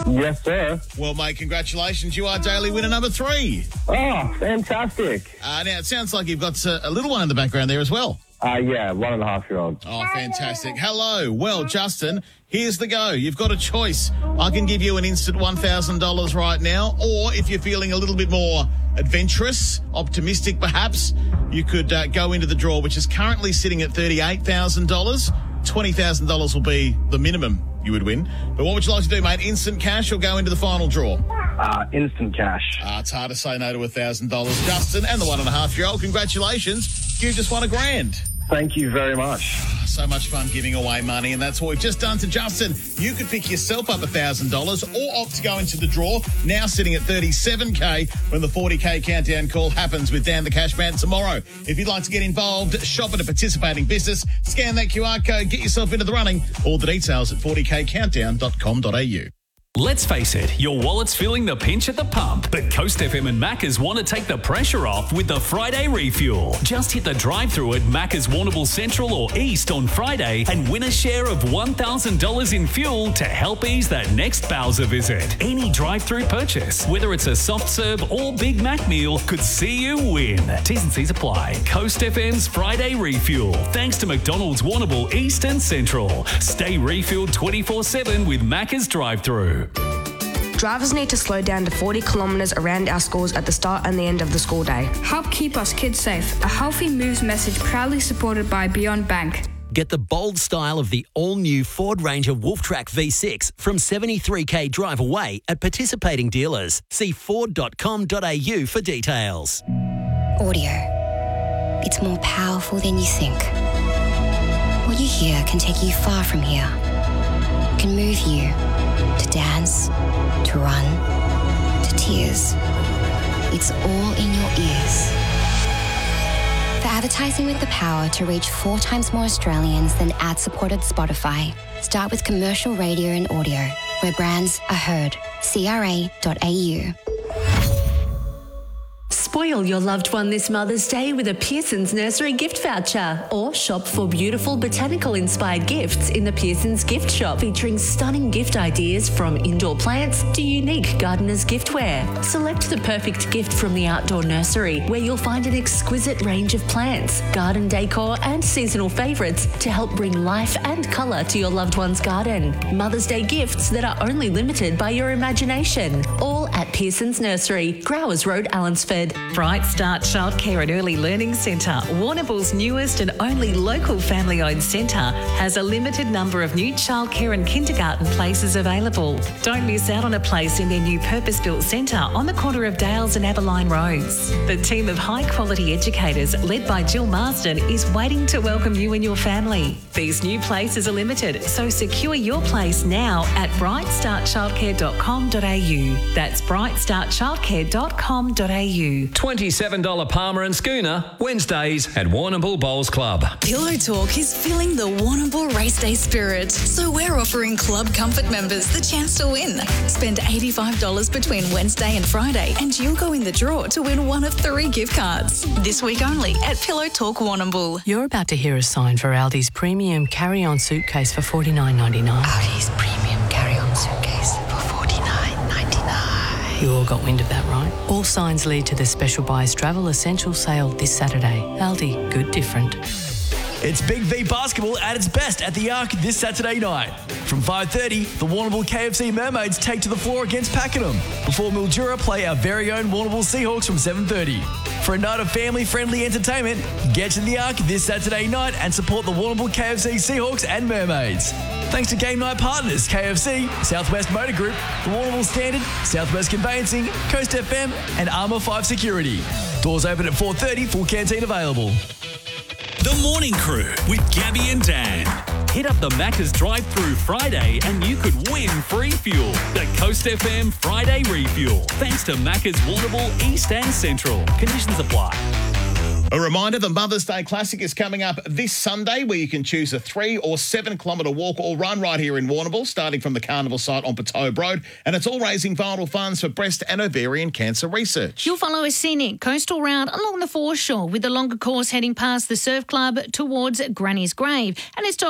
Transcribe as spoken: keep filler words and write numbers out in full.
Yes, sir. Well, mate, congratulations. You are daily winner number three. Oh, fantastic. Uh, now, it sounds like you've got uh, a little one in the background there as well. Uh, yeah, one and a half year old. Oh, fantastic. Hello. Well, Justin, here's the go. You've got a choice. I can give you an instant one thousand dollars right now, or if you're feeling a little bit more adventurous, optimistic perhaps, you could uh, go into the draw, which is currently sitting at thirty-eight thousand dollars. twenty thousand dollars will be the minimum you would win. But what would you like to do, mate? Instant cash or go into the final draw? Uh, instant cash. Uh, it's hard to say no to one thousand dollars. Justin and the one and a half year old, congratulations. You just won a grand. Thank you very much. So much fun giving away money, and that's what we've just done to Justin. You could pick yourself up one thousand dollars or opt to go into the draw, now sitting at thirty-seven K when the forty K countdown call happens with Dan the Cashman tomorrow. If you'd like to get involved, shop at a participating business, scan that Q R code, get yourself into the running. All the details at forty k countdown dot com dot a u. Let's face it, your wallet's feeling the pinch at the pump, but Coast F M and Macca's want to take the pressure off with the Friday Refuel. Just hit the drive-thru at Macca's Warrnambool Central or East on Friday and win a share of one thousand dollars in fuel to help ease that next Bowser visit. Any drive-thru purchase, whether it's a soft serve or Big Mac meal, could see you win. T's and C's apply. Coast F M's Friday Refuel. Thanks to McDonald's Warrnambool East and Central. Stay refueled twenty-four seven with Macca's drive-thru. Drivers need to slow down to forty kilometres around our schools at the start and the end of the school day. Help keep us kids safe. A Healthy Moves message proudly supported by Beyond Bank. Get the bold style of the all-new Ford Ranger Wolftrack V six from seventy-three K drive away at participating dealers. See ford dot com dot a u for details. Audio. It's more powerful than you think. What you hear can take you far from here. It can move you to dance, to run, to tears. It's all in your ears. For advertising with the power to reach four times more Australians than ad-supported Spotify, start with commercial radio and audio, where brands are heard. c r a dot a u. Spoil your loved one this Mother's Day with a Pearson's Nursery gift voucher, or shop for beautiful botanical-inspired gifts in the Pearson's gift shop, featuring stunning gift ideas from indoor plants to unique gardener's giftware. Select the perfect gift from the outdoor nursery, where you'll find an exquisite range of plants, garden decor and seasonal favourites to help bring life and colour to your loved one's garden. Mother's Day gifts that are only limited by your imagination. All at Pearson's Nursery, Growers Road, Allensford. Bright Start Childcare and Early Learning Centre, Warrnambool's newest and only local family-owned centre, has a limited number of new childcare and kindergarten places available. Don't miss out on a place in their new purpose-built centre on the corner of Dales and Aberline Roads. The team of high-quality educators, led by Jill Marsden, is waiting to welcome you and your family. These new places are limited, so secure your place now at bright start childcare dot com dot a u. That's bright start childcare dot com dot a u. twenty-seven dollars Palmer and Schooner, Wednesdays at Warrnambool Bowls Club. Pillow Talk is feeling the Warrnambool Race Day spirit, so we're offering Club Comfort members the chance to win. Spend eighty-five dollars between Wednesday and Friday and you'll go in the draw to win one of three gift cards. This week only at Pillow Talk Warrnambool. You're about to hear a sign for Aldi's premium carry-on suitcase for forty-nine ninety-nine. Aldi's premium carry-on suitcase for forty-nine ninety-nine. You all got wind of that, right? All signs lead to the special buys travel essential sale this Saturday. Aldi, good different. It's Big V basketball at its best at the Arc this Saturday night. From five thirty, the Warrnambool K F C Mermaids take to the floor against Pakenham, before Mildura play our very own Warrnambool Seahawks from seven thirty. For a night of family-friendly entertainment, get to the Arc this Saturday night and support the Warrnambool K F C Seahawks and Mermaids. Thanks to game night partners K F C, Southwest Motor Group, the Warrnambool Standard, Southwest Conveyancing, Coast F M and Armour five Security. Doors open at four thirty, full canteen available. The Morning Crew with Gabby and Dan. Hit up the Macca's drive-thru Friday and you could win free fuel. The Coast F M Friday Refuel. Thanks to Macca's Warrnambool East and Central. Conditions apply. A reminder, the Mother's Day Classic is coming up this Sunday, where you can choose a three or seven kilometre walk or run right here in Warrnambool, starting from the carnival site on Patobe Road. And it's all raising vital funds for breast and ovarian cancer research. You'll follow a scenic coastal route along the foreshore, with the longer course heading past the surf club towards Granny's Grave. And it's